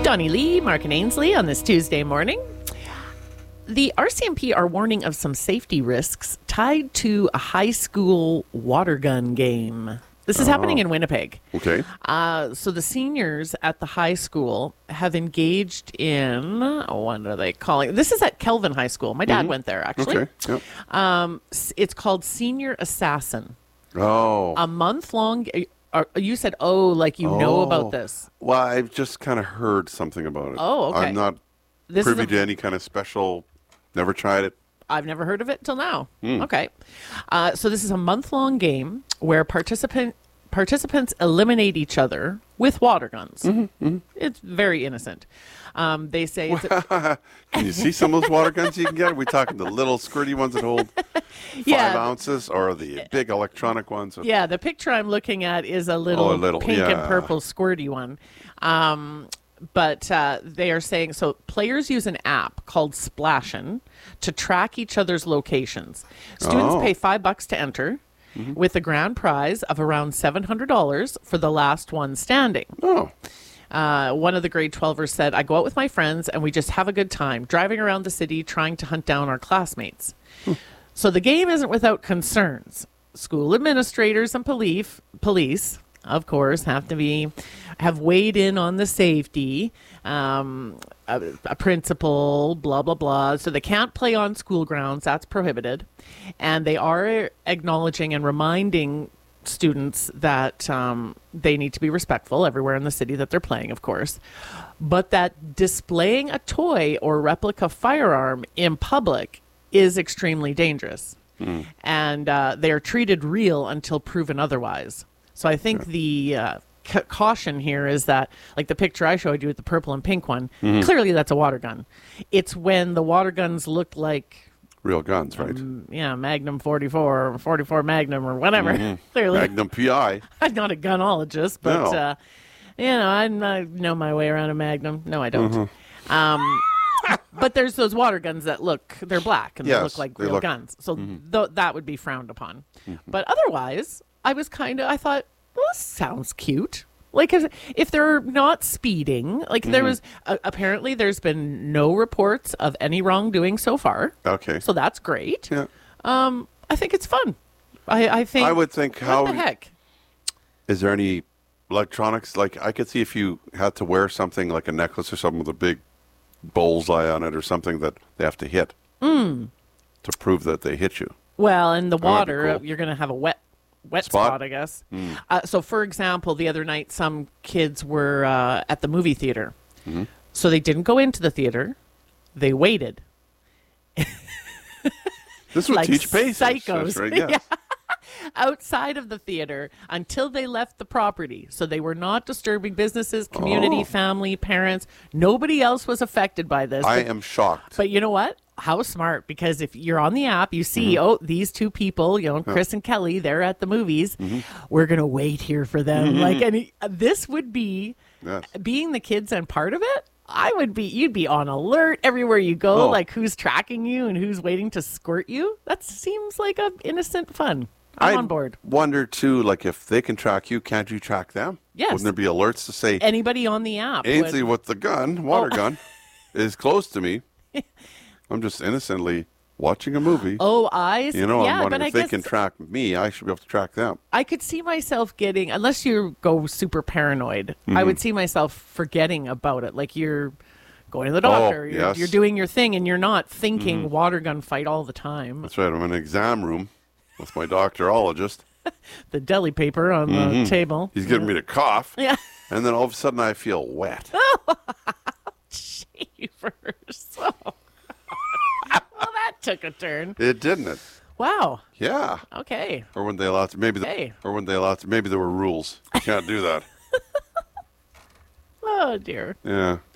Donnie Lee, Mark and Ainsley on this Tuesday morning. The RCMP are warning of some safety risks tied to a high school water gun game. This is happening in Winnipeg. Okay. So the seniors at the high school have engaged in, what are they calling it? This is at Kelvin High School. My dad went there, actually. Okay. Yep. It's called Senior Assassin. Oh. A month-long... You said, like you know about this. Well, I've just kind of heard something about it. Oh, okay. I'm not privy to any kind of special... Never tried it. I've never heard of it till now. Okay. So this is a month-long game where participants eliminate each other with water guns. It's very innocent. They say... Can you see some of those water guns you can get? Are we talking the little squirty ones that hold 5 ounces or the big electronic ones? Yeah, the picture I'm looking at is a little pink and purple squirty one. But they are saying, so players use an app called Splashin' to track each other's locations. Students pay $5 to enter with a grand prize of around $700 for the last one standing. One of the grade 12ers said, I go out with my friends and we just have a good time driving around the city trying to hunt down our classmates. So the game isn't without concerns. School administrators and police, of course, have weighed in on the safety, a principal, blah, blah, blah. So they can't play on school grounds. That's prohibited. And they are acknowledging and reminding students that they need to be respectful everywhere in the city that they're playing, of course. But that displaying a toy or replica firearm in public is extremely dangerous. And they are treated real until proven otherwise. So I think the caution here is that, like the picture I showed you with the purple and pink one, clearly that's a water gun. It's when the water guns look like... Real guns, right? Magnum 44 or 44 Magnum or whatever. Clearly. Magnum PI. I'm not a gunologist, but, I know my way around a Magnum. No, I don't. But there's those water guns that they're black and they look like real guns. So that would be frowned upon. But otherwise... I thought, well, this sounds cute. Like, if they're not speeding, like there was, apparently there's been no reports of any wrongdoing so far. Okay. So that's great. Yeah. I think it's fun. I think. I would think, what the heck? Is there any electronics? Like, I could see if you had to wear something like a necklace or something with a big bullseye on it or something that they have to hit to prove that they hit you. Well, in the water, cool. you're going to have a wet spot, I guess. So, for example, the other night, some kids were at the movie theater. So they didn't go into the theater. They waited. This would teach patience. Psychos. Right, yes. Outside of the theater until they left the property. So they were not disturbing businesses, community, family, parents. Nobody else was affected by this. I am shocked. But you know what? How smart, because if you're on the app, you see, these two people, Chris and Kelly, they're at the movies. We're going to wait here for them. This would be, being the kids and part of it, you'd be on alert everywhere you go, like who's tracking you and who's waiting to squirt you. That seems like a innocent fun. I'm on board. Wonder, too, like if they can track you, can't you track them? Yes. Wouldn't there be alerts to say, anybody on the app Ainsley with the water gun, is close to me. I'm just innocently watching a movie. I'm wondering if they can track me, I should be able to track them. I could see myself getting, unless you go super paranoid, I would see myself forgetting about it. Like you're going to the doctor, you're doing your thing, and you're not thinking water gun fight all the time. That's right. I'm in an exam room with my doctorologist. The deli paper on the table. He's getting me to cough. Yeah. And then all of a sudden I feel wet. Shavers. Well, that took a turn. It didn't it? Wow. Yeah. Okay. Or when they allowed to, maybe there were rules. You can't do that. Oh dear. Yeah.